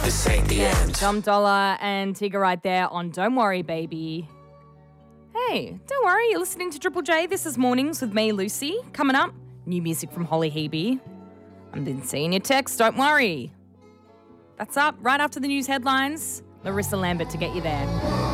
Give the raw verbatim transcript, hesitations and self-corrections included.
this ain't the end. Dom Dollar and Tigger right there on Don't Worry Baby. Hey, don't worry, you're listening to Triple J. This is Mornings with me, Lucy. Coming up, new music from Holly Hebe. I've been seeing your text, don't worry. That's up right after the news headlines. Larissa Lambert to get you there.